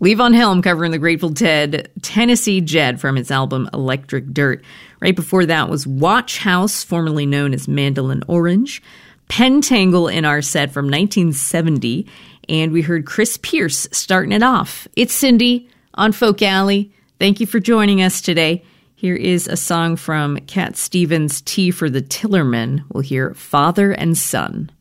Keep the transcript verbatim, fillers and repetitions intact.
Levon Helm covering the Grateful Dead, Tennessee Jed from its album Electric Dirt. Right before that was Watch House, formerly known as Mandolin Orange. Pentangle in our set from nineteen seventy. And we heard Chris Pierce starting it off. It's Cindy on Folk Alley. Thank you for joining us today. Here is a song from Cat Stevens' Tea for the Tillerman. We'll hear Father and Son.